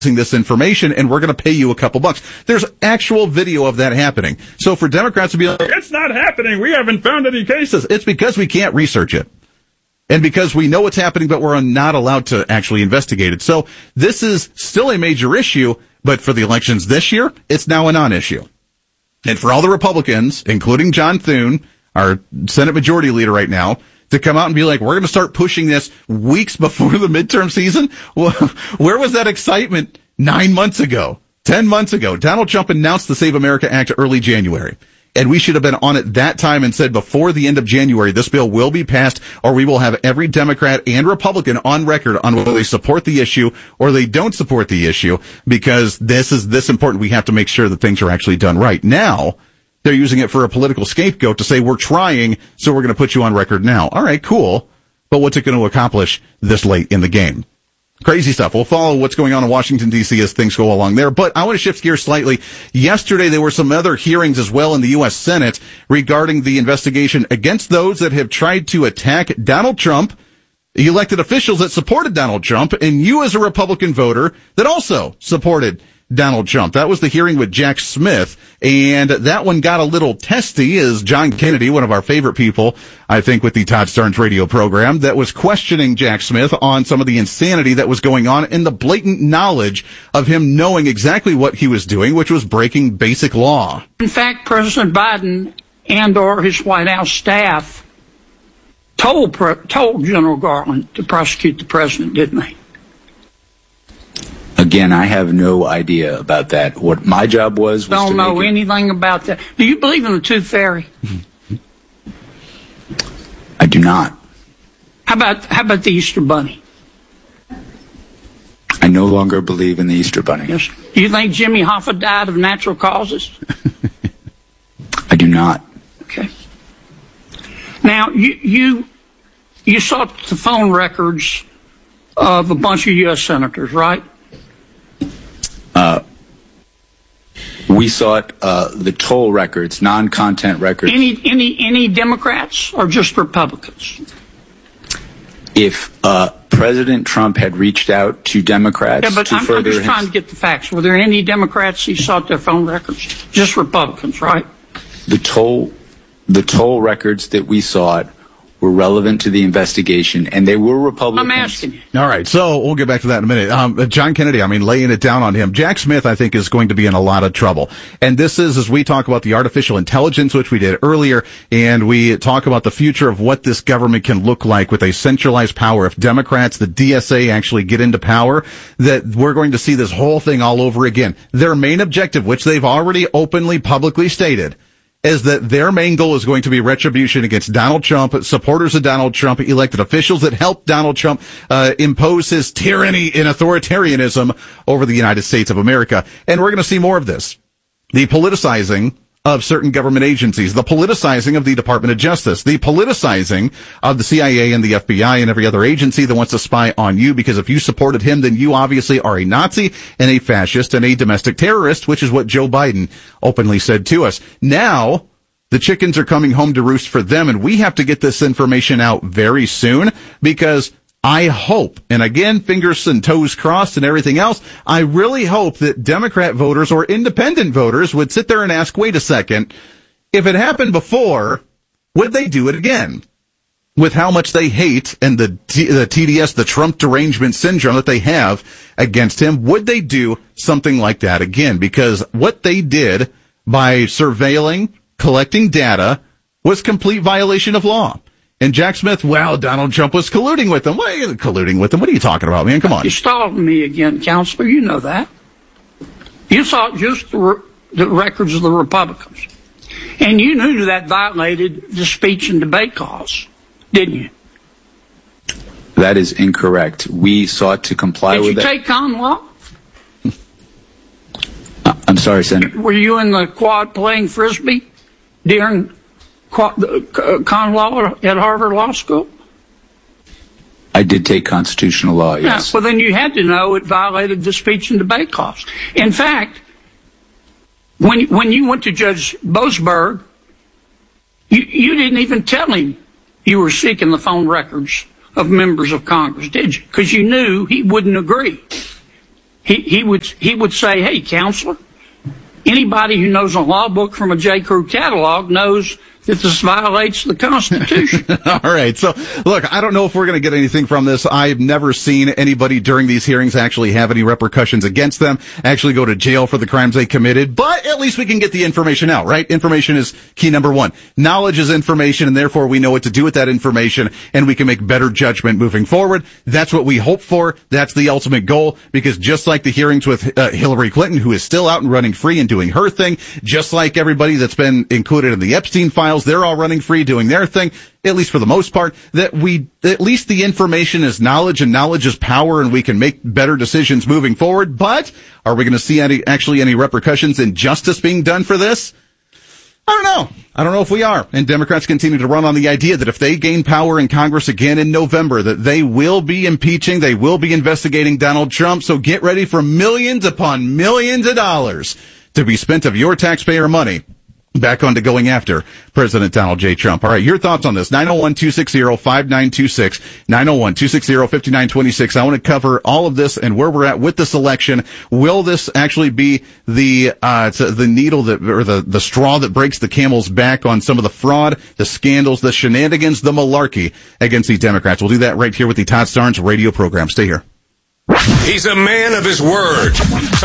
this information, and we're going to pay you a couple bucks. There's actual video of that happening. So for Democrats to be like, it's not happening, we haven't found any cases, it's because we can't research it. And because we know what's happening, but we're not allowed to actually investigate it. So this is still a major issue, but for the elections this year, it's now a non-issue. And for all the Republicans, including John Thune, our Senate Majority Leader right now, to come out and be like, we're going to start pushing this weeks before the midterm season? Well, where was that excitement 9 months ago, 10 months ago? Donald Trump announced the Save America Act early January. And we should have been on it that time and said before the end of January, this bill will be passed, or we will have every Democrat and Republican on record on whether they support the issue or they don't support the issue, because this is this important. We have to make sure that things are actually done right. Now, they're using it for a political scapegoat to say, we're trying, so we're going to put you on record now. All right, cool. But what's it going to accomplish this late in the game? Crazy stuff. We'll follow what's going on in Washington, D.C. as things go along there. But I want to shift gears slightly. Yesterday, there were some other hearings as well in the U.S. Senate regarding the investigation against those that have tried to attack Donald Trump, elected officials that supported Donald Trump, and you as a Republican voter that also supported Donald Trump. That was the hearing with Jack Smith, and that one got a little testy, as John Kennedy, one of our favorite people, I think, with the Todd Starnes radio program, that was questioning Jack Smith on some of the insanity that was going on and the blatant knowledge of him knowing exactly what he was doing, which was breaking basic law. In fact, President Biden and or his White House staff told General Garland to prosecute the president, didn't they? Again, I have no idea about that. What my job was don't know anything about that. Do you believe in the Tooth Fairy? I do not. How about the Easter Bunny? I no longer believe in the Easter Bunny. Yes. Do you think Jimmy Hoffa died of natural causes? I do not. Okay. Now, you sought the phone records of a bunch of U.S. senators, right? We sought the toll records, non-content records. Any Democrats or just Republicans? If President Trump had reached out to Democrats I'm just trying to get the facts. Were there any Democrats he sought their phone records? Just Republicans, right? The toll records that we sought were relevant to the investigation, and they were Republicans. I'm asking you. All right, so we'll get back to that in a minute. John Kennedy, laying it down on him. Jack Smith, I think, is going to be in a lot of trouble. And this is, as we talk about the artificial intelligence, which we did earlier, and we talk about the future of what this government can look like with a centralized power. If Democrats, the DSA, actually get into power, that we're going to see this whole thing all over again. Their main objective, which they've already openly, publicly stated, is that their main goal is going to be retribution against Donald Trump, supporters of Donald Trump, elected officials that helped Donald Trump impose his tyranny and authoritarianism over the United States of America. And we're going to see more of this. The politicizing of certain government agencies, the politicizing of the Department of Justice, the politicizing of the CIA and the FBI and every other agency that wants to spy on you, because if you supported him, then you obviously are a Nazi and a fascist and a domestic terrorist, which is what Joe Biden openly said to us. Now, the chickens are coming home to roost for them, and we have to get this information out very soon, because I hope, and again, fingers and toes crossed and everything else, I really hope that Democrat voters or independent voters would sit there and ask, wait a second, if it happened before, would they do it again? With how much they hate and the TDS, the Trump derangement syndrome that they have against him, would they do something like that again? Because what they did by surveilling, collecting data, was complete violation of law. And Jack Smith, well, Donald Trump was colluding with them. What are you colluding with them? What are you talking about, man? Come on. You stalled me again, Counselor. You know that. You saw just the records of the Republicans. And you knew that violated the speech and debate clause, didn't you? That is incorrect. We sought to comply with it. Did you take common law? I'm sorry, Senator. Were you in the quad playing Frisbee during common law at Harvard Law School? I did take constitutional law, yes. Yeah, well, then you had to know it violated the speech and debate clause. In fact, when you went to Judge Boasberg, you didn't even tell him you were seeking the phone records of members of Congress, did you? Because you knew he wouldn't agree. he would say, hey, counselor, anybody who knows a law book from a J. Crew catalog knows that this violates the Constitution. All right. So, look, I don't know if we're going to get anything from this. I've never seen anybody during these hearings actually have any repercussions against them, actually go to jail for the crimes they committed. But at least we can get the information out, right? Information is key number one. Knowledge is information, and therefore we know what to do with that information, and we can make better judgment moving forward. That's what we hope for. That's the ultimate goal, because just like the hearings with Hillary Clinton, who is still out and running free and doing her thing, just like everybody that's been included in the Epstein files, they're all running free, doing their thing, at least for the most part, that at least the information is knowledge, and knowledge is power, and we can make better decisions moving forward. But are we going to see any repercussions in justice being done for this? I don't know. I don't know if we are. And Democrats continue to run on the idea that if they gain power in Congress again in November, that they will be impeaching, they will be investigating Donald Trump. So get ready for millions upon millions of dollars to be spent of your taxpayer money back on to going after President Donald J. Trump. All right, your thoughts on this. 901-260-5926, 901-260-5926. I want to cover all of this and where we're at with this election. Will this actually be the needle that, or the straw that breaks the camel's back on some of the fraud, the scandals, the shenanigans, the malarkey against these Democrats? We'll do that right here with the Todd Starnes radio program. Stay here. He's a man of his word.